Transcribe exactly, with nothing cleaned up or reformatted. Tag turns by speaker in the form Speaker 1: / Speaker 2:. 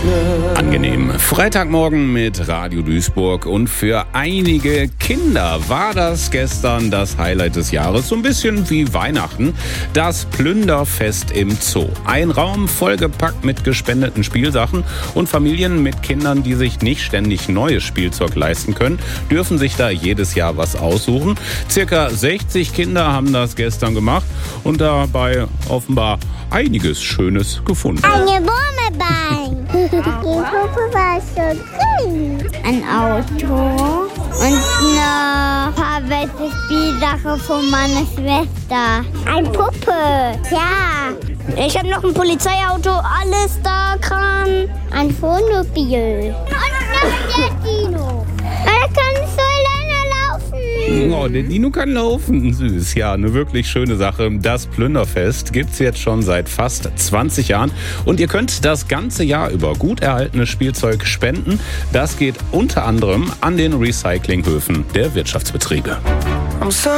Speaker 1: Angenehm. Freitagmorgen mit Radio Duisburg und für einige Kinder war das gestern das Highlight des Jahres, so ein bisschen wie Weihnachten, das Plünderfest im Zoo. Ein Raum vollgepackt mit gespendeten Spielsachen und Familien mit Kindern, die sich nicht ständig neues Spielzeug leisten können, dürfen sich da jedes Jahr was aussuchen. Circa sechzig Kinder haben das gestern gemacht und dabei offenbar einiges Schönes gefunden.
Speaker 2: Eine Wurmelbein. Die Puppe war so grün. Ein Auto und noch ein paar weiße Spielsachen von meiner Schwester. Eine Puppe, ja. Ich habe noch ein Polizeiauto, alles da kann. Ein Wohnmobil. Und noch der Dino. Er kann so lange laufen.
Speaker 1: Oh, der Dino kann laufen. Süß, ja, eine wirklich schöne Sache. Das Plünderfest gibt's jetzt schon seit fast zwanzig Jahren. Und ihr könnt das ganze Jahr über gut erhaltenes Spielzeug spenden. Das geht unter anderem an den Recyclinghöfen der Wirtschaftsbetriebe.